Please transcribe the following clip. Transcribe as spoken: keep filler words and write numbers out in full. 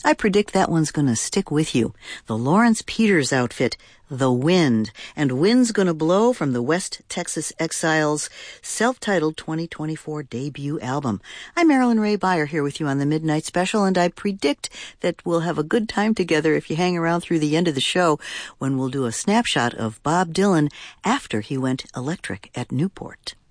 I predict that one's going to stick with you. The Lawrence Peters outfit, The Wind, and Wind's Gonna Blow from the West Texas Exiles' self-titled twenty twenty-four debut album. I'm Marilyn Ray Beyer here with you on the Midnight Special, and I predict that we'll have a good time together if you hang around through the end of the show when we'll do a snapshot of Bob Dylan after he went electric at Newport.